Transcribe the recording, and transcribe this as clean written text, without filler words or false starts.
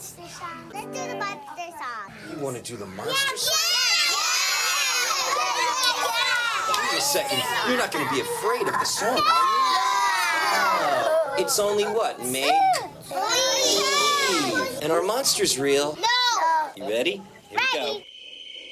monster song. Let's do the monster song. You want to do the monster song? Yeah. Wait a second. You're not going to be afraid of the song, are you? It's only what, May? Believe. And our monster's real. No. You ready? Here we go.